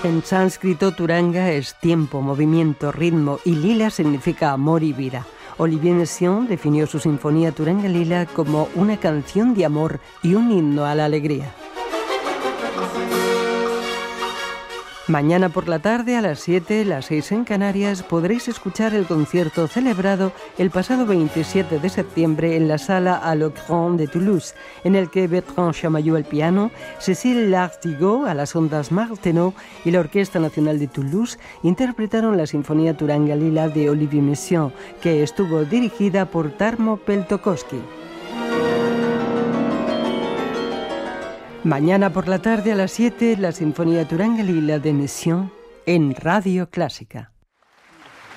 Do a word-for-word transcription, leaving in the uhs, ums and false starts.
En sánscrito, turanga es tiempo, movimiento, ritmo y lila significa amor y vida. Olivier Messiaen definió su sinfonía Turanga Lila como una canción de amor y un himno a la alegría. Mañana por la tarde a las siete, las seis en Canarias, podréis escuchar el concierto celebrado el pasado veintisiete de septiembre en la sala A Le Grand de Toulouse, en el que Bertrand Chamayou al piano, Cécile Lartigot a las ondas Martenot y la Orquesta Nacional de Toulouse interpretaron la sinfonía Turanga Lila de Olivier Messiaen, que estuvo dirigida por Tarmo Peltokoski. Mañana por la tarde a las siete, la Sinfonía Turanga Lila de Messiaen en Radio Clásica.